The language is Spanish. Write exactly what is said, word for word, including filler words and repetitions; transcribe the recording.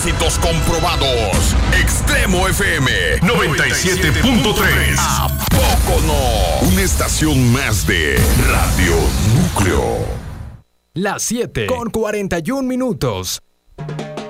Éxitos comprobados. Extremo F M noventa y siete punto tres. ¿A poco no? Una estación más de Radio Núcleo. Las siete con cuarenta y un minutos.